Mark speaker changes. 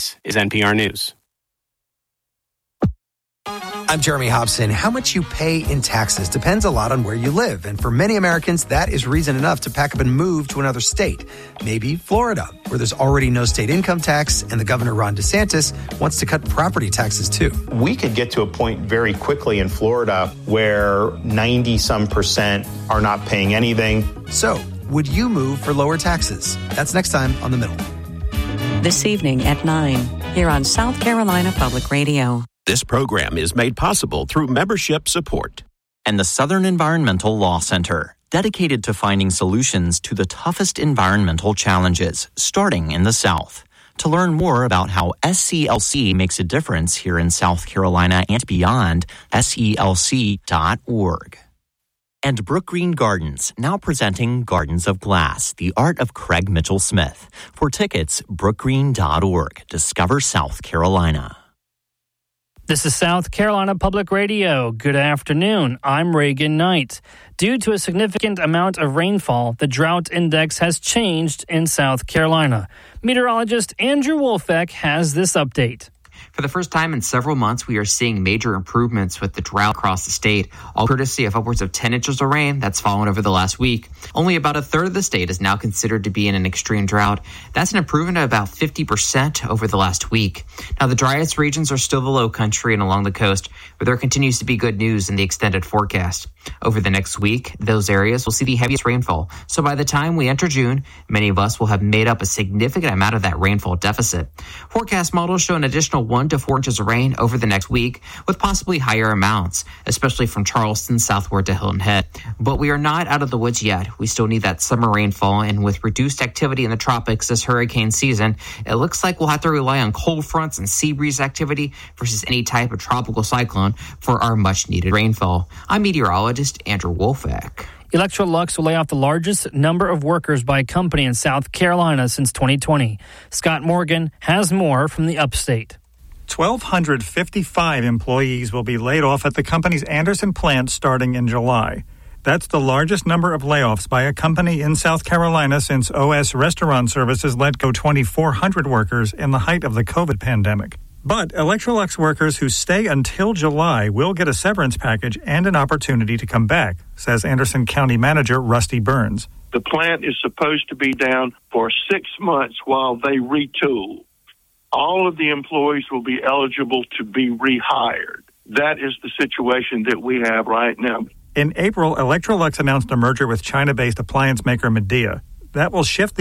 Speaker 1: This is NPR News.
Speaker 2: I'm Jeremy Hobson. How much you pay in taxes depends a lot on where you live. And for many Americans, that is reason enough to pack up and move to another state. Maybe Florida, where there's already no state income tax, and the governor, Ron DeSantis, wants to cut property taxes too.
Speaker 3: We could get to a point very quickly in Florida where 90-some% are not paying anything.
Speaker 2: So, would you move for lower taxes? That's next time on The Middle.
Speaker 4: This evening at 9, here on South Carolina Public Radio.
Speaker 5: This program is made possible through membership support.
Speaker 6: And the Southern Environmental Law Center, dedicated to finding solutions to the toughest environmental challenges, starting in the South. To learn more about how SCLC makes a difference here in South Carolina and beyond, SELC.org. And Brook Green Gardens, now presenting Gardens of Glass, the art of Craig Mitchell Smith. For tickets, brookgreen.org. Discover South Carolina.
Speaker 7: This is South Carolina Public Radio. Good afternoon. I'm Reagan Knight. Due to a significant amount of rainfall, the drought index has changed in South Carolina. Meteorologist Andrew Wolfeck has this update.
Speaker 8: For the first time in several months, we are seeing major improvements with the drought across the state, all courtesy of upwards of 10 inches of rain that's fallen over the last week. Only about a third of the state is now considered to be in an extreme drought. That's an improvement of about 50% over the last week. Now, the driest regions are still the low country and along the coast, where there continues to be good news in the extended forecast. Over the next week, those areas will see the heaviest rainfall. So by the time we enter June, many of us will have made up a significant amount of that rainfall deficit. Forecast models show an additional 1 to 4 inches of rain over the next week, with possibly higher amounts, especially from Charleston southward to Hilton Head. But we are not out of the woods yet. We still need that summer rainfall, and with reduced activity in the tropics this hurricane season, it looks like we'll have to rely on cold fronts and sea breeze activity versus any type of tropical cyclone for our much-needed rainfall. I'm meteorologist Andrew Wolfeck.
Speaker 7: Electrolux will lay off the largest number of workers by a company in South Carolina since 2020. Scott Morgan has more from the upstate.
Speaker 9: 1,255 employees will be laid off at the company's Anderson plant starting in July. That's the largest number of layoffs by a company in South Carolina since OS Restaurant Services let go 2,400 workers in the height of the COVID pandemic. But Electrolux workers who stay until July will get a severance package and an opportunity to come back, says Anderson County Manager Rusty Burns.
Speaker 10: The plant is supposed to be down for 6 months while they retool. All of the employees will be eligible to be rehired. That is the situation that we have right now.
Speaker 9: In April, Electrolux announced a merger with China-based appliance maker Midea. That will shift the